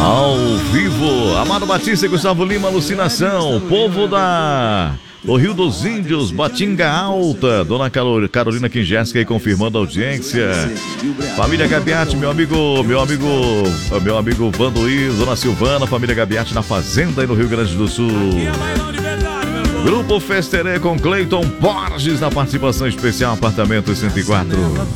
Ao vivo, Amado Batista e Gustavo Lima, Alucinação. Povo do Rio dos Índios, Batinga Alta, Dona Carolina Kingeska aí confirmando a audiência. Família Gabiati, meu amigo Vandoí, Dona Silvana, família Gabiati na Fazenda aí no Rio Grande do Sul. Grupo Festerê com Cleiton Borges na participação especial, apartamento 104.